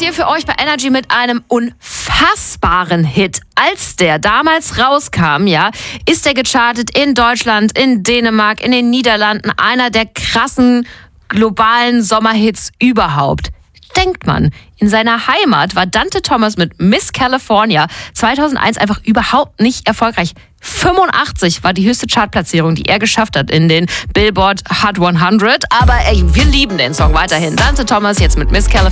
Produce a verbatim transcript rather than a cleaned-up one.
hier für euch bei Energy mit einem unfassbaren Hit. Als der damals rauskam, ja, ist er gechartet in Deutschland, in Dänemark, in den Niederlanden. Einer der krassen globalen Sommerhits überhaupt. Denkt man, in seiner Heimat war Dante Thomas mit Miss California zweitausendeins einfach überhaupt nicht erfolgreich. fünfundachtzig war die höchste Chartplatzierung, die er geschafft hat in den Billboard Hot hundert. Aber ey, wir lieben den Song weiterhin. Dante Thomas jetzt mit Miss California.